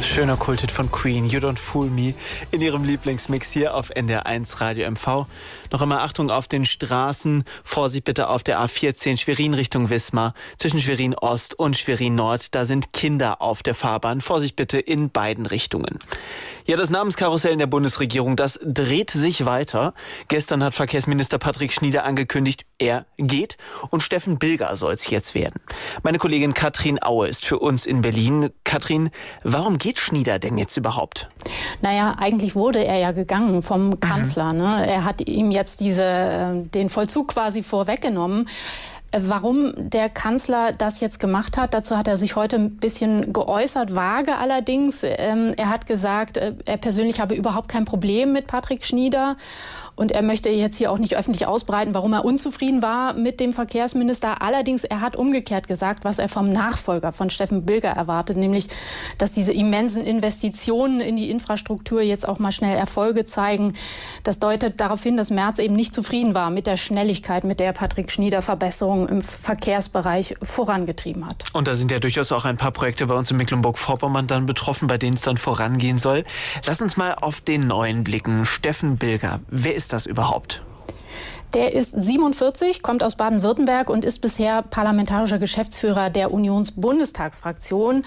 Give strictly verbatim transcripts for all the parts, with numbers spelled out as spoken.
Schöner Kulthit von Queen, You Don't Fool Me, in ihrem Lieblingsmix hier auf N D R eins Radio M V. Noch einmal Achtung auf den Straßen, Vorsicht bitte auf der A vierzehn Schwerin Richtung Wismar, zwischen Schwerin Ost und Schwerin Nord, da sind Kinder auf der Fahrbahn. Vorsicht bitte in beiden Richtungen. Ja, das Namenskarussell in der Bundesregierung, das dreht sich weiter. Gestern hat Verkehrsminister Patrick Schnieder angekündigt, er geht und Steffen Bilger soll es jetzt werden. Meine Kollegin Katrin Aue ist für uns in Berlin. Katrin, warum geht Schnieder denn jetzt überhaupt? Naja, eigentlich wurde er ja gegangen vom Kanzler. Mhm. Ne? Er hat ihm jetzt diese, den Vollzug quasi vorweggenommen. Warum der Kanzler das jetzt gemacht hat, dazu hat er sich heute ein bisschen geäußert, vage allerdings. Er hat gesagt, er persönlich habe überhaupt kein Problem mit Patrick Schnieder und er möchte jetzt hier auch nicht öffentlich ausbreiten, warum er unzufrieden war mit dem Verkehrsminister. Allerdings, er hat umgekehrt gesagt, was er vom Nachfolger von Steffen Bilger erwartet, nämlich, dass diese immensen Investitionen in die Infrastruktur jetzt auch mal schnell Erfolge zeigen. Das deutet darauf hin, dass Merz eben nicht zufrieden war mit der Schnelligkeit, mit der Patrick Schnieder Verbesserungen im Verkehrsbereich vorangetrieben hat. Und da sind ja durchaus auch ein paar Projekte bei uns in Mecklenburg-Vorpommern dann betroffen, bei denen es dann vorangehen soll. Lass uns mal auf den neuen blicken. Steffen Bilger, wer ist das überhaupt? Der ist siebenundvierzig, kommt aus Baden-Württemberg und ist bisher parlamentarischer Geschäftsführer der Unionsbundestagsfraktion.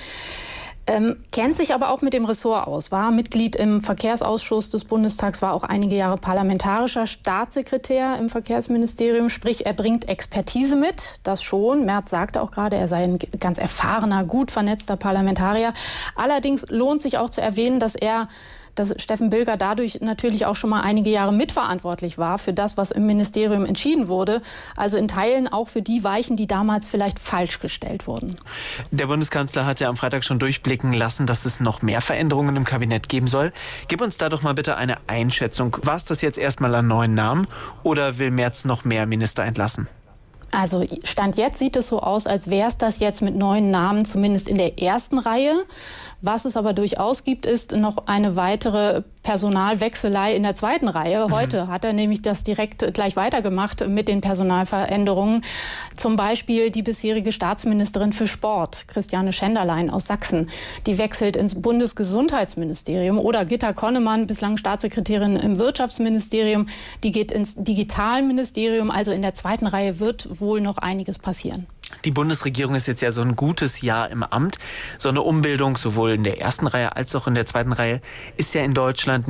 Ähm, kennt sich aber auch mit dem Ressort aus, war Mitglied im Verkehrsausschuss des Bundestags, war auch einige Jahre parlamentarischer Staatssekretär im Verkehrsministerium. Sprich, er bringt Expertise mit, das schon. Merz sagte auch gerade, er sei ein ganz erfahrener, gut vernetzter Parlamentarier. Allerdings lohnt sich auch zu erwähnen, dass er dass Steffen Bilger dadurch natürlich auch schon mal einige Jahre mitverantwortlich war für das, was im Ministerium entschieden wurde. Also in Teilen auch für die Weichen, die damals vielleicht falsch gestellt wurden. Der Bundeskanzler hat ja am Freitag schon durchblicken lassen, dass es noch mehr Veränderungen im Kabinett geben soll. Gib uns da doch mal bitte eine Einschätzung. War es das jetzt erstmal an neuen Namen oder will Merz noch mehr Minister entlassen? Also Stand jetzt sieht es so aus, als wäre es das jetzt mit neuen Namen, zumindest in der ersten Reihe. Was es aber durchaus gibt, ist noch eine weitere Personalwechselei in der zweiten Reihe. Heute mhm. hat er nämlich das direkt gleich weitergemacht mit den Personalveränderungen. Zum Beispiel die bisherige Staatsministerin für Sport, Christiane Schenderlein aus Sachsen. Die wechselt ins Bundesgesundheitsministerium. Oder Gitta Konnemann, bislang Staatssekretärin im Wirtschaftsministerium, die geht ins Digitalministerium. Also in der zweiten Reihe wird wohl noch einiges passieren. Die Bundesregierung ist jetzt ja so ein gutes Jahr im Amt. So eine Umbildung sowohl in der ersten Reihe als auch in der zweiten Reihe ist ja in Deutschland